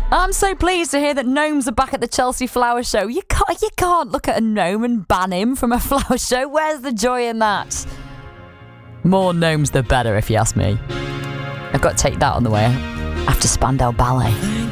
I'm so pleased to hear that gnomes are back at the Chelsea Flower Show. You can't look at a gnome and ban him from a flower show. Where's the joy in that? More gnomes the better, if you ask me. I've got to take that on the way after Spandau Ballet.